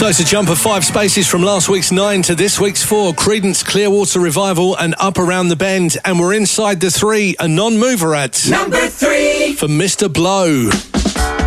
So it's a jump of 5 spaces from last week's 9 to this week's 4. Creedence Clearwater Revival and Up Around the Bend. And we're inside the 3, a non-mover at number 3 for Mr. Blow.